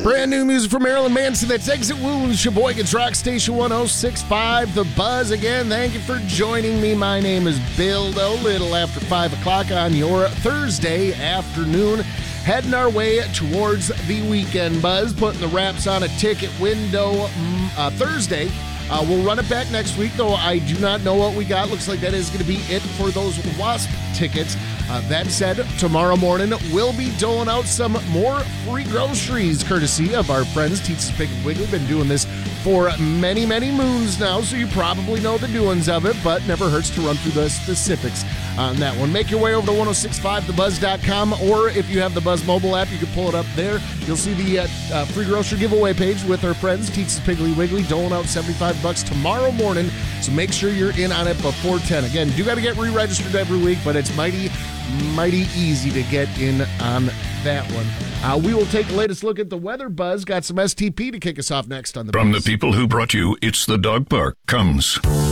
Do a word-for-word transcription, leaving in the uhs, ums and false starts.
Brand new music from Marilyn Manson. That's Exit Wounds. Sheboygan's Rock Station one oh six point five. The Buzz again. Thank you for joining me. My name is Bill. A little after five o'clock on your Thursday afternoon. Heading our way towards the weekend, Buzz. Putting the wraps on a ticket window uh, Thursday. Uh, we'll run it back next week, though I do not know what we got. Looks like that is going to be it for those WASP tickets. Uh, that said, tomorrow morning we'll be doling out some more free groceries, courtesy of our friends Teet's Piggly Wiggly. Been doing this for many, many moons now, so you probably know the doings of it, but never hurts to run through the specifics on that one. Make your way over to ten sixty-five the buzz dot com, or if you have the Buzz mobile app, you can pull it up there. You'll see the uh, uh, free grocery giveaway page with our friends Teet's Piggly Wiggly, doling out seventy-five bucks tomorrow morning, so make sure you're in on it before ten. Again, do got to get re-registered every week, but it's mighty mighty easy to get in on that one. Uh, we will take the latest look at the weather, Buzz. Got some S T P to kick us off next on the From Buzz. the people who brought you It's the Dog Park comes